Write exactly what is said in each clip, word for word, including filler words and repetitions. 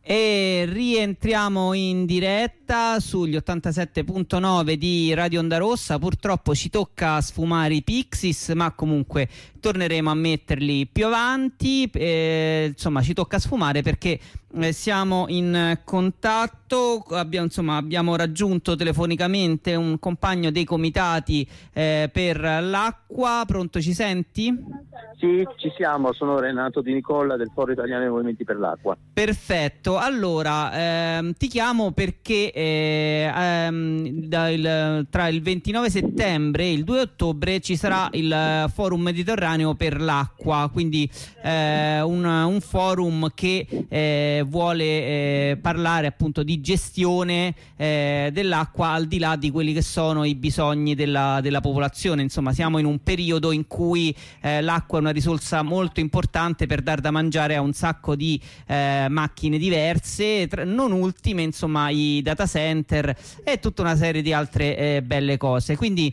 E rientriamo in diretta sugli ottantasette virgola nove di Radio Onda Rossa. Purtroppo ci tocca sfumare i Pixies, ma comunque torneremo a metterli più avanti. Eh, insomma, ci tocca sfumare perché eh, siamo in contatto. Abbiamo, insomma, abbiamo raggiunto telefonicamente un compagno dei comitati eh, per l'acqua. Pronto, ci senti? Sì, ci siamo, sono Renato Di Nicola del Foro Italiano dei Movimenti per l'Acqua. Perfetto, allora ehm, ti chiamo perché eh, ehm, da il, tra il ventinove settembre e il due ottobre ci sarà il Forum Mediterraneo per l'Acqua, quindi eh, un, un forum che eh, vuole eh, parlare appunto di gestione eh, dell'acqua al di là di quelli che sono i bisogni della, della popolazione. Insomma, siamo in un periodo in cui eh, l'acqua è una risorsa molto importante per dar da mangiare a un sacco di eh, macchine diverse, tra, non ultime insomma i data center e tutta una serie di altre eh, belle cose. Quindi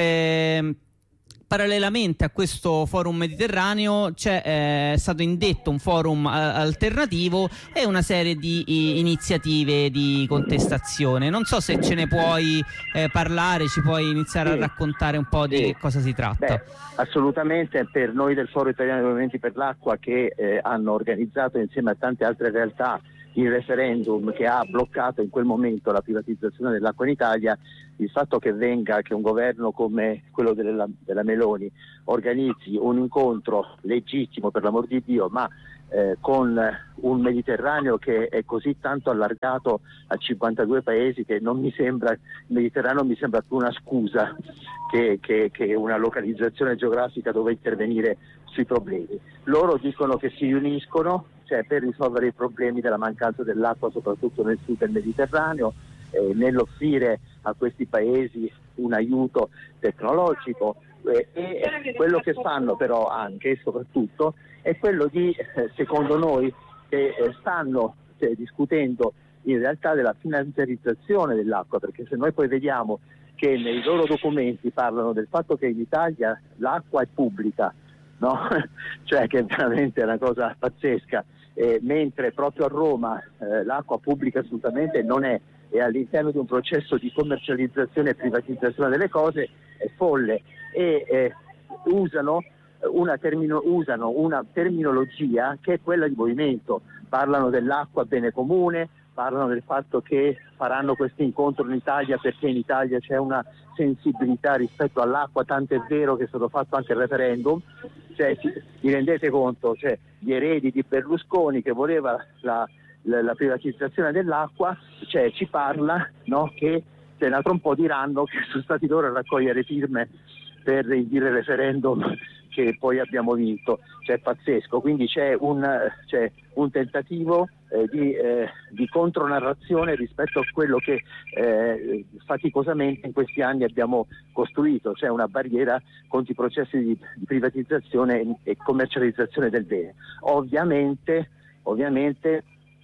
eh, parallelamente a questo forum mediterraneo c'è eh, stato indetto un forum a- alternativo e una serie di i, iniziative di contestazione. Non so se ce ne puoi eh, parlare, ci puoi iniziare sì. a raccontare un po' di sì. che cosa si tratta. Beh, assolutamente, per noi del Foro Italiano dei Movimenti per l'Acqua, che eh, hanno organizzato insieme a tante altre realtà il referendum che ha bloccato in quel momento la privatizzazione dell'acqua in Italia, il fatto che venga, che un governo come quello della, della Meloni organizzi un incontro legittimo, per l'amor di Dio, ma eh, con un Mediterraneo che è così tanto allargato a cinquantadue paesi che non mi sembra, il Mediterraneo mi sembra più una scusa che, che, che una localizzazione geografica dove intervenire sui problemi. Loro dicono che si uniscono, cioè per risolvere i problemi della mancanza dell'acqua soprattutto nel sud del Mediterraneo, eh, nell'offrire a questi paesi un aiuto tecnologico eh, e quello che fanno però anche e soprattutto è quello di, eh, secondo noi, che eh, stanno cioè, discutendo in realtà della finanziarizzazione dell'acqua, perché se noi poi vediamo che nei loro documenti parlano del fatto che in Italia l'acqua è pubblica, no? Cioè che veramente è una cosa pazzesca, eh, mentre proprio a Roma eh, l'acqua pubblica assolutamente non è, e all'interno di un processo di commercializzazione e privatizzazione delle cose è folle, e eh, usano una, termino, usano una terminologia che è quella di movimento, parlano dell'acqua bene comune, parlano del fatto che faranno questo incontro in Italia perché in Italia c'è una sensibilità rispetto all'acqua, tanto è vero che è stato fatto anche il referendum. Cioè, vi rendete conto, cioè, gli eredi di Berlusconi che voleva la, la, la privatizzazione dell'acqua, cioè, ci parla, no, che cioè, tra un po' diranno che sono stati loro a raccogliere firme per indire il referendum che poi abbiamo vinto, cioè pazzesco. Quindi c'è un, c'è un tentativo eh, di, eh, di contronarrazione rispetto a quello che eh, faticosamente in questi anni abbiamo costruito, cioè una barriera contro i processi di, di privatizzazione e, e commercializzazione del bene. Ovviamente, ovviamente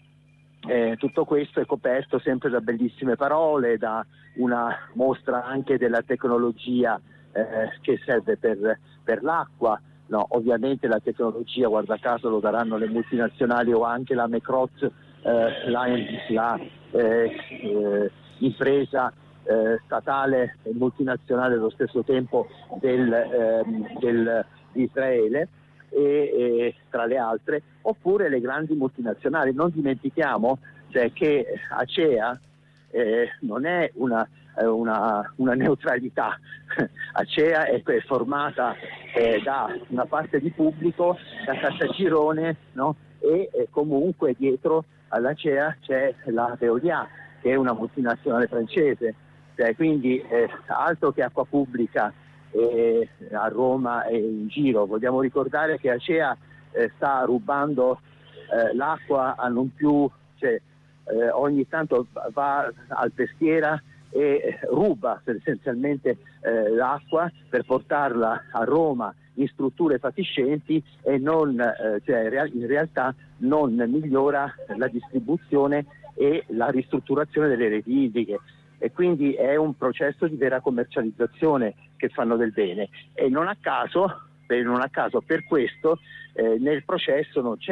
eh, tutto questo è coperto sempre da bellissime parole, da una mostra anche della tecnologia Eh, che serve per, per l'acqua, no, ovviamente la tecnologia, guarda caso, lo daranno le multinazionali o anche la Mecroz, eh, la, la eh, eh, impresa eh, statale e multinazionale allo stesso tempo del, eh, del, di Israele, e, e tra le altre, oppure le grandi multinazionali. Non dimentichiamo cioè, che Acea eh, non è una Una, una neutralità. Acea è formata eh, da una parte di pubblico, da Caltagirone, no? e eh, comunque dietro all'Acea c'è la Veolia, che è una multinazionale francese, cioè, quindi eh, altro che acqua pubblica eh, a Roma e in giro. Vogliamo ricordare che Acea eh, sta rubando eh, l'acqua a non più, cioè, eh, ogni tanto va al Peschiera e ruba essenzialmente eh, l'acqua per portarla a Roma in strutture fatiscenti e non, eh, cioè, in realtà non migliora la distribuzione e la ristrutturazione delle reti idriche, e quindi è un processo di vera commercializzazione che fanno del bene. E non a caso, per, non a caso per questo eh, nel processo non c'è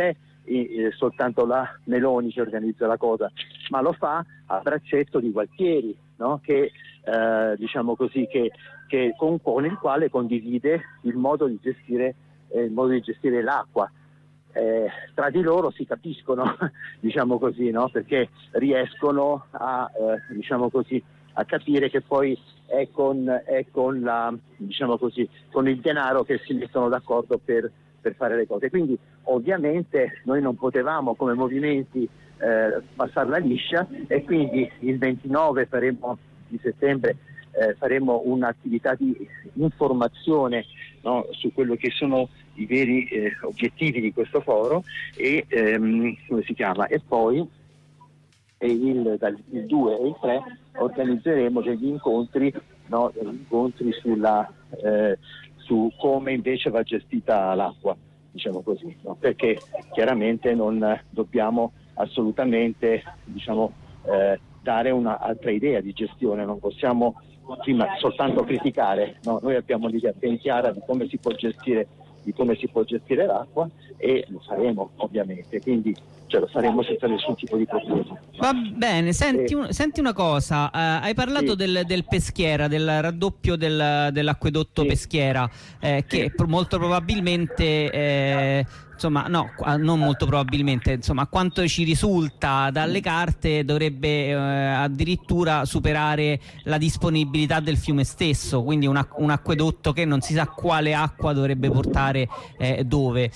eh, soltanto la Meloni che organizza la cosa, ma lo fa a braccetto di Gualtieri, no? che eh, diciamo così che, che con, con il quale condivide il modo di gestire eh, il modo di gestire l'acqua. Eh, tra di loro si capiscono, diciamo così, no? Perché riescono a eh, diciamo così a capire che poi è con, è con la diciamo così con il denaro che si mettono d'accordo per, per fare le cose. Quindi ovviamente noi non potevamo come movimenti eh, passarla liscia, e quindi il ventinove faremo di settembre eh, faremo un'attività di informazione, no, su quello che sono i veri eh, obiettivi di questo foro e ehm, come si chiama e poi e il, dal il due e il tre organizzeremo degli incontri, no, degli incontri sulla, eh, su come invece va gestita l'acqua, diciamo così, no? Perché chiaramente non dobbiamo assolutamente diciamo, eh, dare un'altra idea di gestione, non possiamo prima soltanto criticare, no? Noi abbiamo l'idea ben chiara di come si può gestire di come si può gestire l'acqua e lo faremo ovviamente, quindi cioè, lo faremo senza nessun tipo di problema. Va bene, senti, un, senti una cosa, uh, hai parlato sì. del, del Peschiera, del raddoppio del, dell'acquedotto sì. Peschiera, eh, che sì. molto probabilmente eh, insomma no, non molto probabilmente, insomma a quanto ci risulta dalle carte dovrebbe eh, addirittura superare la disponibilità del fiume stesso, quindi un, un acquedotto che non si sa quale acqua dovrebbe portare eh, dove.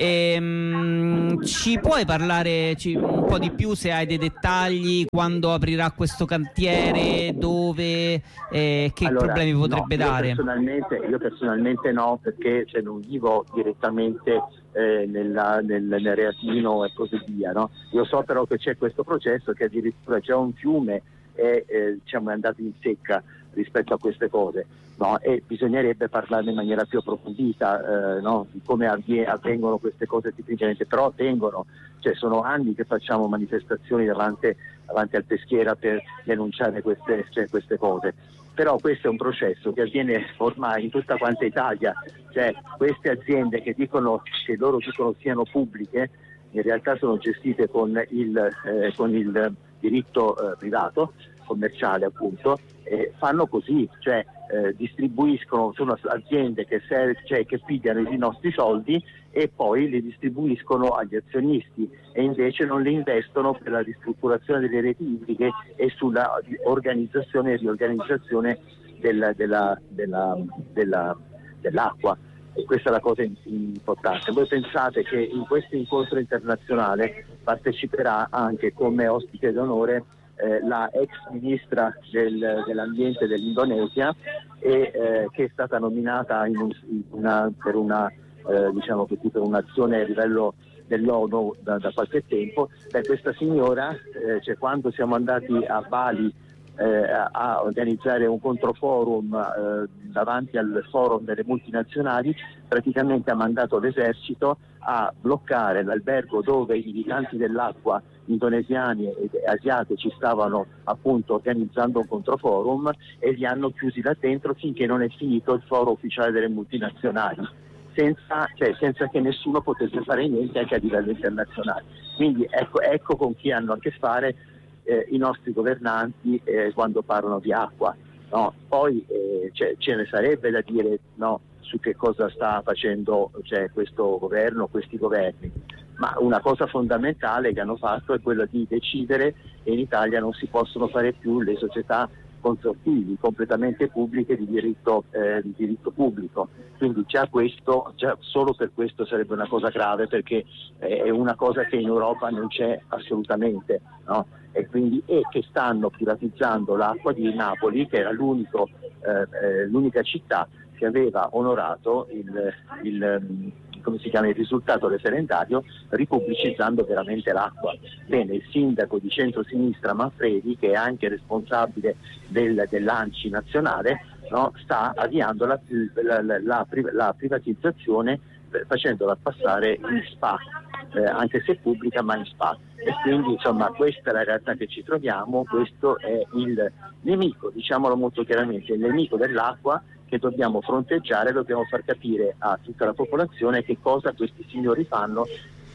Ehm, ci puoi parlare ci, un po' di più, se hai dei dettagli, quando aprirà questo cantiere, dove, eh, che allora, problemi potrebbe no, io dare? Personalmente, io personalmente no, perché cioè, non vivo direttamente eh, nella, nel, nel Reatino e così via, no? Io so però che c'è questo processo, che addirittura già un fiume è, eh, diciamo, è andato in secca rispetto a queste cose, no? E bisognerebbe parlarne in maniera più approfondita, eh, no? Di come avvie- avvengono queste cose tipicamente, però avvengono, cioè sono anni che facciamo manifestazioni davanti, davanti al Peschiera per denunciare queste, cioè, queste cose. Però questo è un processo che avviene ormai in tutta quanta Italia, cioè queste aziende che dicono che loro dicono siano pubbliche, in realtà sono gestite con il, eh, con il diritto eh, privato, commerciale appunto, eh, fanno così, cioè eh, distribuiscono, sono aziende che, serve, cioè, che pigliano i nostri soldi e poi li distribuiscono agli azionisti e invece non li investono per la ristrutturazione delle reti idriche e sulla organizzazione e riorganizzazione del, della, della, della, dell'acqua. E questa è la cosa importante. Voi pensate che in questo incontro internazionale parteciperà anche come ospite d'onore eh, la ex ministra del, dell'ambiente dell'Indonesia e eh, che è stata nominata in un, in una, per una eh, diciamo così, per un'azione a livello dell'ONU da, da qualche tempo. Beh, questa signora eh, cioè, quando siamo andati a Bali eh, a, a organizzare un controforum eh, davanti al forum delle multinazionali, praticamente ha mandato l'esercito a bloccare l'albergo dove i vigilanti dell'acqua indonesiani e asiatici stavano appunto organizzando un controforum e li hanno chiusi là dentro finché non è finito il foro ufficiale delle multinazionali, senza, cioè, senza che nessuno potesse fare niente anche a livello internazionale. Quindi ecco, ecco con chi hanno a che fare eh, i nostri governanti eh, quando parlano di acqua, no? Poi eh, cioè, ce ne sarebbe da dire, no, su che cosa sta facendo cioè, questo governo, questi governi, ma una cosa fondamentale che hanno fatto è quella di decidere che in Italia non si possono fare più le società consortili completamente pubbliche di diritto, eh, di diritto pubblico, quindi già questo, già solo per questo sarebbe una cosa grave, perché è una cosa che in Europa non c'è assolutamente, no? E quindi e che stanno privatizzando l'acqua di Napoli, che era l'unico, eh, l'unica città che aveva onorato il, il, come si chiama, il risultato referendario, ripubblicizzando veramente l'acqua. Bene, il sindaco di centrosinistra Manfredi, che è anche responsabile del, dell'ANCI nazionale, no, sta avviando la, la, la, la, la privatizzazione, facendola passare in S P A, eh, anche se pubblica ma in S P A. E quindi insomma questa è la realtà che ci troviamo, questo è il nemico, diciamolo molto chiaramente, il nemico dell'acqua che dobbiamo fronteggiare, dobbiamo far capire a tutta la popolazione che cosa questi signori fanno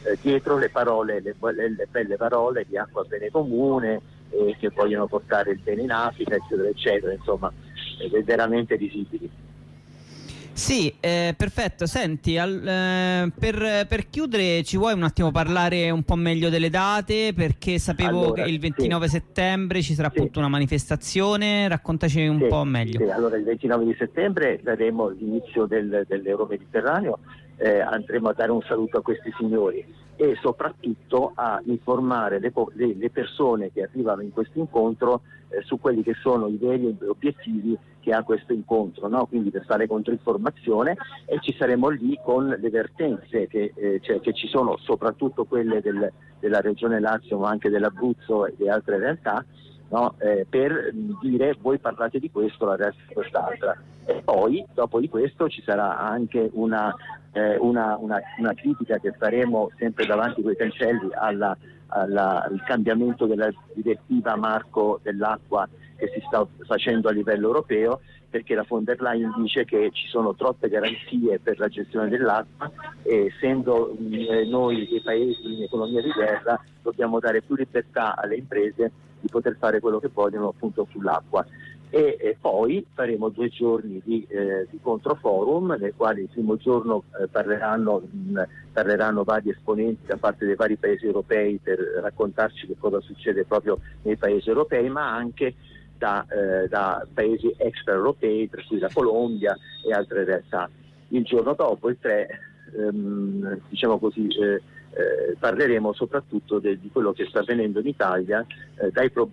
eh, dietro le parole, le, le, le belle parole di acqua bene comune, eh, che vogliono portare il bene in Africa, eccetera, eccetera, insomma, eh, veramente visibili. Sì, eh, perfetto. Senti, al, eh, per, per chiudere ci vuoi un attimo parlare un po' meglio delle date? Perché sapevo Allora, che il ventinove sì. settembre ci sarà Sì. appunto una manifestazione, raccontaci un Sì, po' meglio. sì. Allora il ventinove di settembre daremo l'inizio del, dell'Euromediterraneo, eh, andremo a dare un saluto a questi signori e soprattutto a informare le, le, le persone che arrivano in questo incontro eh, su quelli che sono i veri obiettivi che ha questo incontro, no? Quindi per fare controinformazione, e ci saremo lì con le vertenze che, eh, cioè, che ci sono, soprattutto quelle del, della regione Lazio ma anche dell'Abruzzo e di altre realtà, no? eh, per dire voi parlate di questo, la realtà è quest'altra. E poi dopo di questo ci sarà anche una, eh, una, una, una critica che faremo sempre davanti coi cancelli alla, alla, al cambiamento della direttiva marco dell'acqua che si sta facendo a livello europeo, perché la von der Leyen dice che ci sono troppe garanzie per la gestione dell'acqua e essendo eh, noi dei paesi in economia di guerra dobbiamo dare più libertà alle imprese di poter fare quello che vogliono appunto sull'acqua. E, e poi faremo due giorni di, eh, di controforum nel quale il primo giorno eh, parleranno, mh, parleranno vari esponenti da parte dei vari paesi europei per raccontarci che cosa succede proprio nei paesi europei, ma anche da, eh, da paesi extraeuropei, per cui la Colombia e altre realtà. Il giorno dopo, il tre, ehm, diciamo così, eh, eh, parleremo soprattutto de, di quello che sta avvenendo in Italia, eh, dai pro-